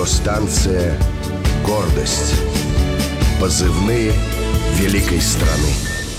Радиостанция «Гордость». Позывные великой страны.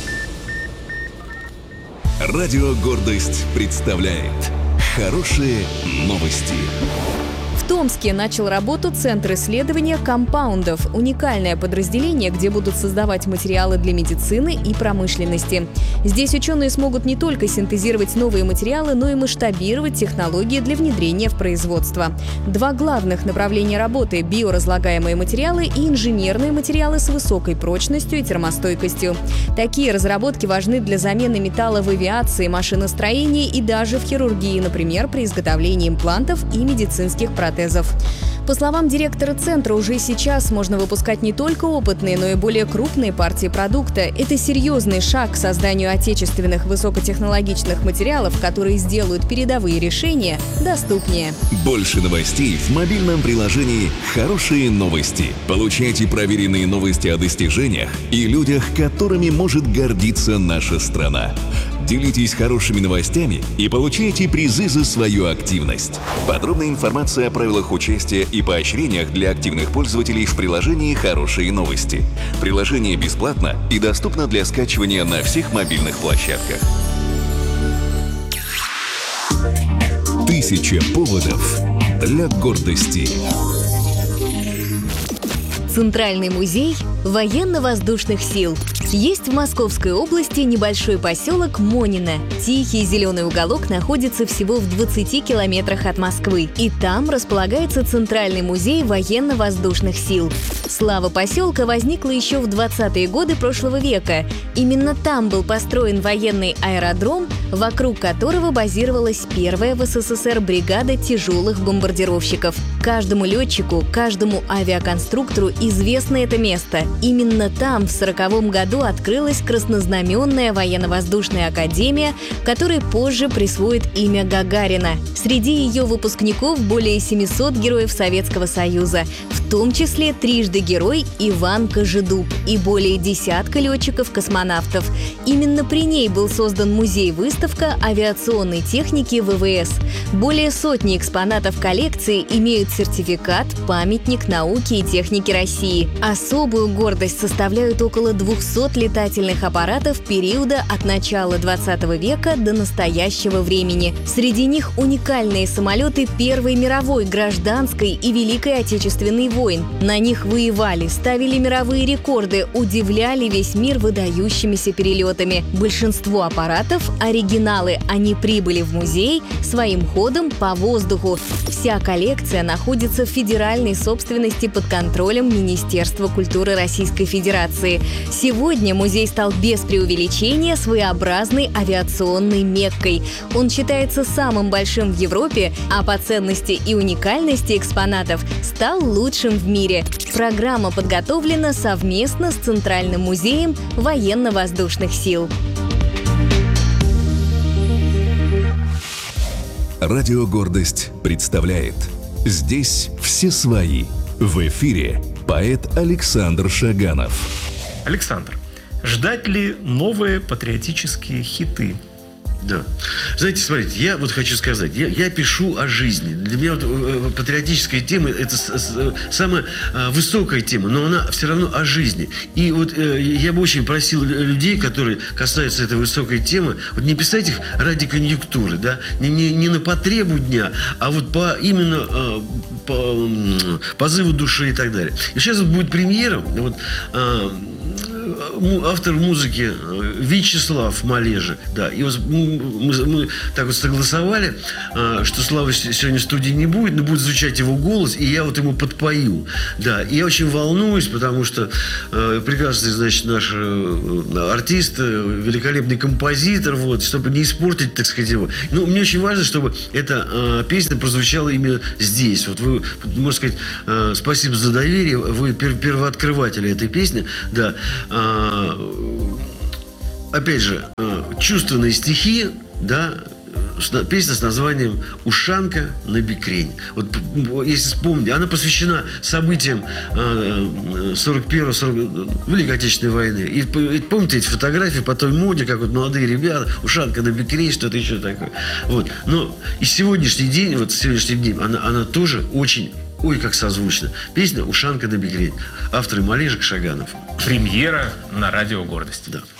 Радио «Гордость» представляет хорошие новости. В Томске начал работу Центр исследования компаундов – уникальное подразделение, где будут создавать материалы для медицины и промышленности. Здесь ученые смогут не только синтезировать новые материалы, но и масштабировать технологии для внедрения в производство. Два главных направления работы – биоразлагаемые материалы и инженерные материалы с высокой прочностью и термостойкостью. Такие разработки важны для замены металла в авиации, машиностроении и даже в хирургии, например, при изготовлении имплантов и медицинских протезов. По словам директора центра, уже сейчас можно выпускать не только опытные, но и более крупные партии продукта. Это серьезный шаг к созданию отечественных высокотехнологичных материалов, которые сделают передовые решения доступнее. Больше новостей в мобильном приложении «Хорошие новости». Получайте проверенные новости о достижениях и людях, которыми может гордиться наша страна. Делитесь хорошими новостями и получайте призы за свою активность. Подробная информация о правилах участия и поощрениях для активных пользователей в приложении «Хорошие новости». Приложение бесплатно и доступно для скачивания на всех мобильных площадках. 1000 поводов для гордости. Центральный музей военно-воздушных сил. Есть в Московской области небольшой поселок Монино. Тихий зеленый уголок находится всего в 20 километрах от Москвы. И там располагается Центральный музей военно-воздушных сил. Слава поселка возникла еще в 20-е годы прошлого века. Именно там был построен военный аэродром, вокруг которого базировалась первая в СССР бригада тяжелых бомбардировщиков. Каждому летчику, каждому авиаконструктору известно это место. Именно там в 1940 году открылась Краснознаменная военно-воздушная академия, которой позже присвоит имя Гагарина. Среди ее выпускников более 700 героев Советского Союза, в том числе трижды герой Иван Кожедуб и более десятка летчиков-космонавтов. Именно при ней был создан музей-выставка авиационной техники ВВС. Более сотни экспонатов коллекции имеют сертификат «Памятник науки и техники России». Особую гордость составляют около 200 летательных аппаратов периода от начала 20 века до настоящего времени. Среди них уникальные самолеты Первой мировой, Гражданской и Великой Отечественной войн. На них воевали, ставили мировые рекорды, удивляли весь мир выдающимися перелетами. Большинство аппаратов – оригиналы. Они прибыли в музей своим ходом по воздуху. Вся коллекция находится в федеральной собственности под контролем Министерства культуры Российской Федерации. Сегодня музей стал без преувеличения своеобразной авиационной Меккой. Он считается самым большим в Европе, а по ценности и уникальности экспонатов стал лучшим в мире. Программа подготовлена совместно с Центральным музеем военно-воздушных сил. Радио «Гордость» представляет «Здесь все свои». В эфире поэт Александр Шаганов. Александр, ждать ли новые патриотические хиты? Да. Знаете, смотрите, я вот хочу сказать, я пишу о жизни. Для меня вот патриотическая тема – это самая высокая тема, но она все равно о жизни. И вот я бы очень просил людей, которые касаются этой высокой темы, вот не писать их ради конъюнктуры, да, не на потребу дня, а вот именно по позыву души и так далее. И сейчас вот будет премьера, вот, автор музыки Вячеслав Малежи. Да, и вот мы так вот согласовали, что Слава сегодня в студии не будет, но будет звучать его голос, и я вот ему подпою. Да, и я очень волнуюсь, потому что прекрасный, значит, наш артист, великолепный композитор, вот, чтобы не испортить, так сказать, его. Но мне очень важно, чтобы эта песня прозвучала именно здесь. Вот вы, можно сказать, спасибо за доверие, вы первооткрыватели этой песни. Да. Опять же, чувственные стихи, да, песня с названием «Ушанка на бекрень». Вот если вспомнить, она посвящена событиям 41-40 Великой Отечественной войны. И помните эти фотографии по той моде, как вот молодые ребята, ушанка на бекрень, что-то еще такое. Вот. Но и сегодняшний день, вот сегодняшний день, она тоже очень ой, как созвучно. Песня «Ушанка на бекрень». Авторы Малежик Шаганов. Премьера на радио «Гордость». Да.